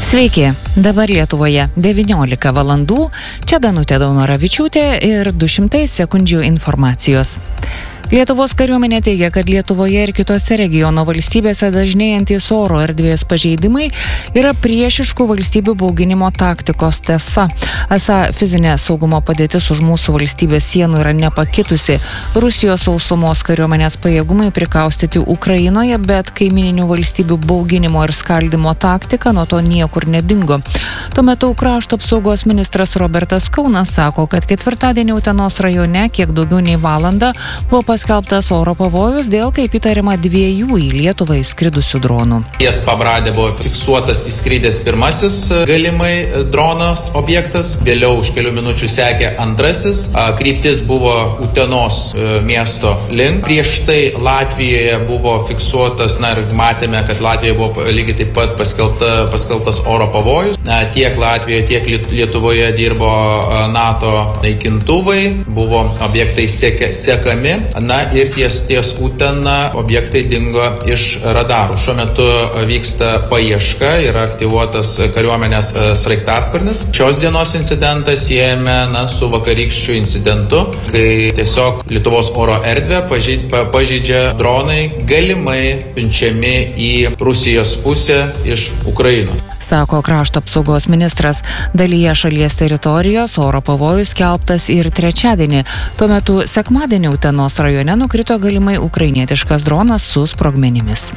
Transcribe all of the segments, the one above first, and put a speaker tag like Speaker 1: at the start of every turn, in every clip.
Speaker 1: Sveiki, dabar Lietuvoje 19 valandų, čia Danutė Daunoravičiūtė ir 200 sekundžių informacijos. Lietuvos kariuomenė teigia, kad Lietuvoje ir kitose regiono valstybėse dažnėjantys oro erdvės pažeidimai yra priešiškų valstybių bauginimo taktikos tęsa. Esą fizinė saugumo padėtis už mūsų valstybės sienų yra nepakitusi. Rusijos sausumos kariuomenės pajėgumai prikaustyti Ukrainoje, bet kaimininių valstybių bauginimo ir skaldimo taktika nuo to niekur nedingo. Tuo metu krašto apsaugos ministras Robertas Kaunas sako, kad ketvirtadienį Utenos rajone kiek daugiau nei valandą buvo paskelbtas oro pavojus dėl, kaip įtariama, 2 į Lietuvą įskridusių dronų.
Speaker 2: Ties Pabradė buvo fiksuotas įskridęs pirmasis galimai dronas objektas, vėliau už kelių minučių sekė antrasis, kryptis buvo Utenos miesto link. Prieš tai Latvijoje buvo fiksuotas, ir matėme, kad Latvijoje buvo lygiai taip pat paskelbtas oro pavojus. Tiek Latvijoje, tiek Lietuvoje dirbo NATO naikintuvai, buvo objektai sekami. Ir ties Utena objektai dingo iš radarų. Šiuo metu vyksta paieška, yra aktyvuotas kariuomenės sraigtasparnis. Šios dienos incidentą siejame su vakarykščiu incidentu, kai tiesiog Lietuvos oro erdvę pažeidžia dronai, galimai siunčiami į Rusijos pusę iš Ukrainos.
Speaker 1: Sako krašto apsaugos ministras. Dalyje šalies teritorijos oro pavojus skelbtas ir trečiadienį. Tuo metu sekmadienį Utenos rajone nukrito galimai ukrainietiškas dronas su sprogmenimis.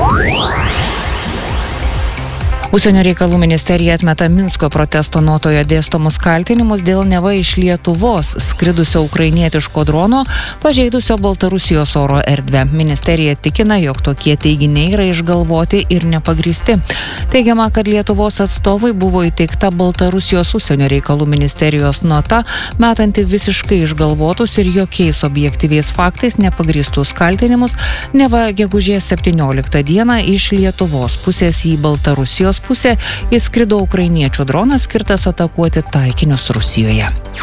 Speaker 1: Užsienio reikalų ministerija atmeta Minsko protesto notoje dėstomus kaltinimus dėl neva iš Lietuvos skridusio ukrainietiško drono pažeidusio Baltarusijos oro erdvę. Ministerija tikina, jog tokie teiginiai yra išgalvoti ir nepagristi. Teigiama, kad Lietuvos atstovai buvo įteikta Baltarusijos užsienio reikalų ministerijos nota, metanti visiškai išgalvotus ir jokiais objektyviais faktais nepagristus kaltinimus, neva gegužės 17 dieną iš Lietuvos pusės į Baltarusijos pusę įskrido ukrainiečių dronas skirtas atakuoti taikinius Rusijoje.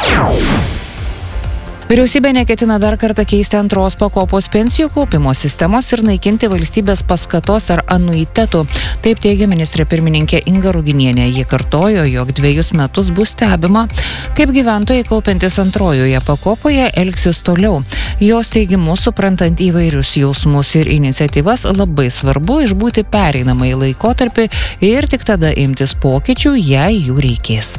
Speaker 1: Vyriausybė neketina dar kartą keisti antros pakopos pensijų kaupimo sistemos ir naikinti valstybės paskatos ar anuitetų. Taip teigia ministrė pirmininkė Inga Ruginienė. Ji kartojo, jog 2 metus bus stebima, kaip gyventojai kaupiantis antrojoje pakopoje elgsis toliau. Jos teigimu, suprantant įvairius jausmus ir iniciatyvas, labai svarbu išbūti pereinamąjį laikotarpį ir tik tada imtis pokyčių, jei jų reikės.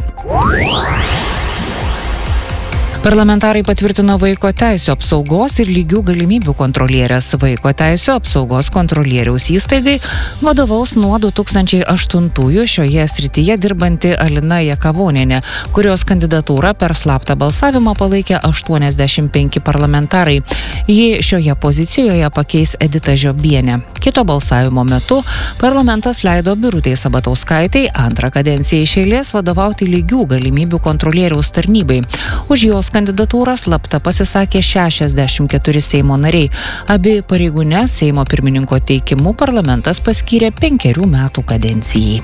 Speaker 1: Parlamentarai patvirtino vaiko teisių apsaugos ir lygių galimybių kontrolierės. Vaiko teisių apsaugos kontrolieriaus įstaigai vadovaus nuo 2008-ųjų šioje srityje dirbanti Alina Jakavonienė, kurios kandidatūrą per slaptą balsavimą palaikė 85 parlamentarai. Ji šioje pozicijoje pakeis Editą Žiobienę. Kito balsavimo metu parlamentas leido Birutei Sabatauskaitei antrą kadenciją iš eilės vadovauti lygių galimybių kontrolieriaus tarnybai. Už jos kandidatūrą slapta pasisakė 64 Seimo nariai. Abi pareigūnes Seimo pirmininko teikimu parlamentas paskyrė 5 metų kadencijai.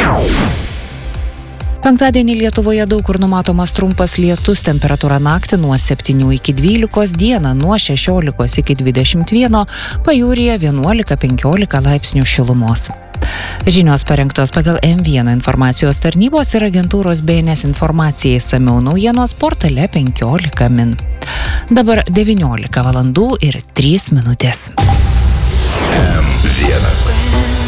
Speaker 1: Penktadienį Lietuvoje daug kur numatomas trumpas lietus, temperatūra naktį nuo 7 iki 12, dieną nuo 16 iki 21, pajūryje 11-15 laipsnių šilumos. Žinios parengtos pagal M1 informacijos tarnybos ir agentūros BNS informacijai, išsamiau naujienos portale 15 min. Dabar 19 valandų ir 3 minutės.
Speaker 3: M1.